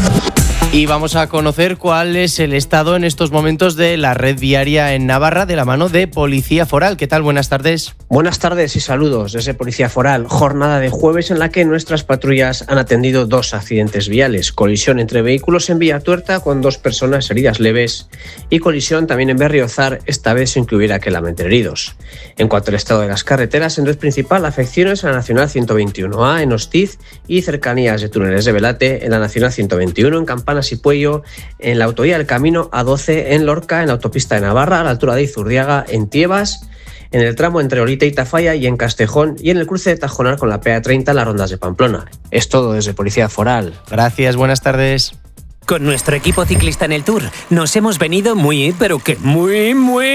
Y vamos a conocer cuál es el estado en estos momentos de la red viaria en Navarra de la mano de Policía Foral. ¿Qué tal? Buenas tardes. Buenas tardes y saludos desde Policía Foral. Jornada de jueves en la que nuestras patrullas han atendido 2 accidentes viales. Colisión entre vehículos en Villatuerta con 2 personas heridas leves y colisión también en Berriozar, esta vez sin que hubiera que lamentar heridos. En cuanto al estado de las carreteras, en red principal, afecciones en la Nacional 121A en Hostiz y cercanías de túneles de Velate en la Nacional 121 en Campanas y Puello, en la autovía del Camino A12 en Lorca, en la autopista de Navarra a la altura de Izurdiaga, en Tiebas, en el tramo entre Olite y Tafalla y en Castejón, y en el cruce de Tajonar con la PA30 en las Rondas de Pamplona. Es todo desde Policía Foral. Gracias, buenas tardes. Con nuestro equipo ciclista en el Tour nos hemos venido muy, pero que muy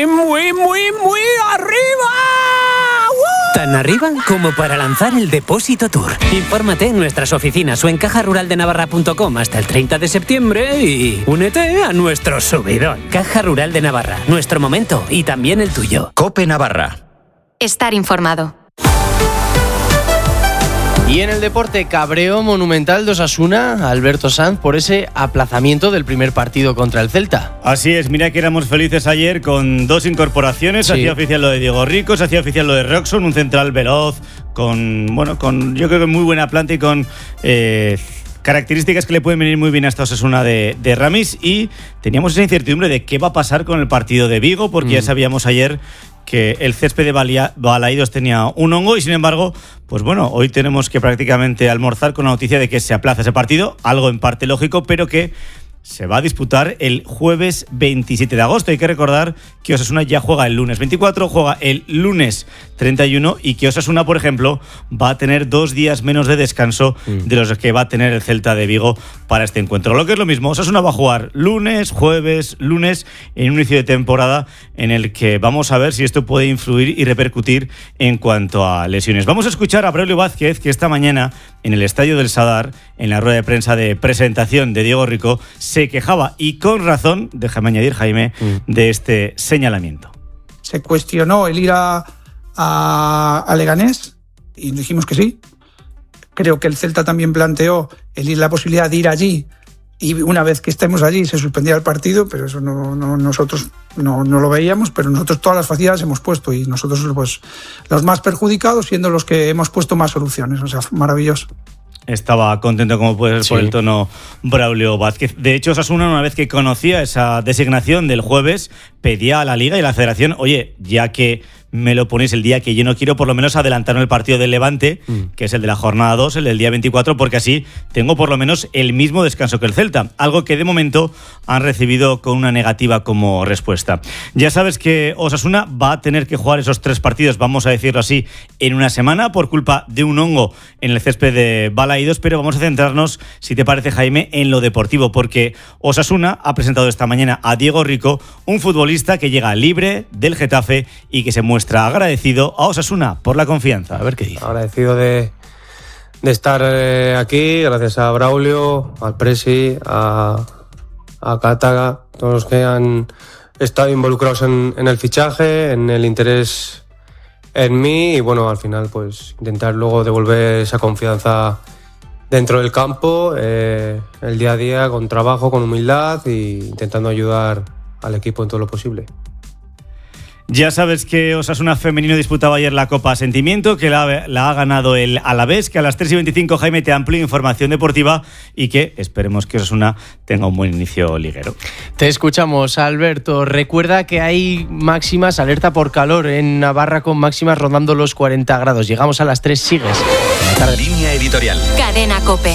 arriba. Tan arriba como para lanzar el Depósito Tour. Infórmate en nuestras oficinas o en cajaruraldenavarra.com hasta el 30 de septiembre y únete a nuestro subidón. Caja Rural de Navarra, nuestro momento y también el tuyo. COPE Navarra. Estar informado. Y en el deporte, cabreo monumental de Osasuna, Alberto Sanz, por ese aplazamiento del primer partido contra el Celta. Así es, mira que éramos felices ayer con 2 incorporaciones. Se hacía oficial lo de Diego Rico, se hacía oficial lo de Roxon, un central veloz, con yo creo que muy buena planta y con características que le pueden venir muy bien a esta Osasuna de Ramis. Y teníamos esa incertidumbre de qué va a pasar con el partido de Vigo, porque ya sabíamos ayer que el césped de Balaídos tenía un hongo y sin embargo, pues bueno, hoy tenemos que prácticamente almorzar con la noticia de que se aplaza ese partido, algo en parte lógico, pero que se va a disputar el jueves 27 de agosto. Hay que recordar que Osasuna ya juega el lunes 24, juega el lunes 31 y que Osasuna, por ejemplo, va a tener 2 días menos de descanso de los que va a tener el Celta de Vigo para este encuentro. Lo que es lo mismo, Osasuna va a jugar lunes, jueves, lunes en un inicio de temporada en el que vamos a ver si esto puede influir y repercutir en cuanto a lesiones. Vamos a escuchar a Braulio Vázquez, que esta mañana en el Estadio del Sadar, en la rueda de prensa de presentación de Diego Rico, se quejaba, y con razón, déjame añadir, Jaime, de este señalamiento. Se cuestionó el ir a Leganés y dijimos que sí. Creo que el Celta también planteó la posibilidad de ir allí y una vez que estemos allí se suspendía el partido, pero eso nosotros no lo veíamos, pero nosotros todas las facilidades hemos puesto y nosotros pues los más perjudicados siendo los que hemos puesto más soluciones. O sea, maravilloso. Estaba contento, como puede ser, por el tono Braulio Vázquez. De hecho, Osasuna, una vez que conocía esa designación del jueves, pedía a la Liga y a la Federación, oye, ya que me lo ponéis el día que yo no quiero, por lo menos adelantar el partido del Levante, que es el de la jornada 2, el del día 24, porque así tengo por lo menos el mismo descanso que el Celta, algo que de momento han recibido con una negativa como respuesta. Ya sabes que Osasuna va a tener que jugar esos 3 partidos, vamos a decirlo así, en una semana por culpa de un hongo en el césped de Balaídos, pero vamos a centrarnos, si te parece, Jaime, en lo deportivo, porque Osasuna ha presentado esta mañana a Diego Rico, un futbolista que llega libre del Getafe y que se muestra agradecido a Osasuna por la confianza. A ver qué dice. Agradecido de estar aquí, gracias a Braulio, al Presi, a Cátaga, todos los que han estado involucrados en el fichaje, en el interés en mí y bueno, al final pues intentar luego devolver esa confianza dentro del campo, el día a día, con trabajo, con humildad e intentando ayudar al equipo en todo lo posible. Ya sabes que Osasuna femenino disputaba ayer la Copa Sentimiento, que la ha ganado el Alavés, que a las 3:25 Jaime te amplía información deportiva y que esperemos que Osasuna tenga un buen inicio liguero. Te escuchamos, Alberto. Recuerda que hay máximas, alerta por calor en Navarra con máximas rondando los 40 grados. Llegamos a las 3, sigues. Línea editorial. Cadena COPE.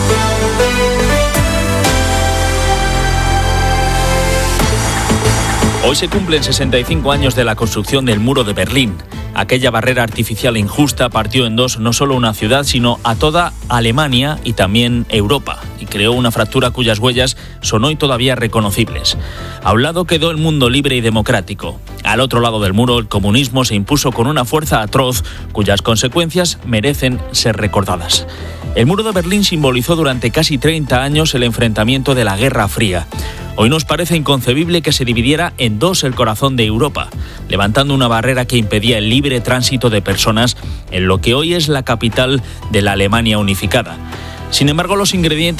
Hoy se cumplen 65 años de la construcción del muro de Berlín. Aquella barrera artificial e injusta partió en 2 no solo una ciudad, sino a toda Alemania y también Europa, y creó una fractura cuyas huellas son hoy todavía reconocibles. A un lado quedó el mundo libre y democrático. Al otro lado del muro, el comunismo se impuso con una fuerza atroz, cuyas consecuencias merecen ser recordadas. El muro de Berlín simbolizó durante casi 30 años el enfrentamiento de la Guerra Fría. Hoy nos parece inconcebible que se dividiera en 2 el corazón de Europa, levantando una barrera que impedía el libre tránsito de personas en lo que hoy es la capital de la Alemania unificada. Sin embargo, los ingredientes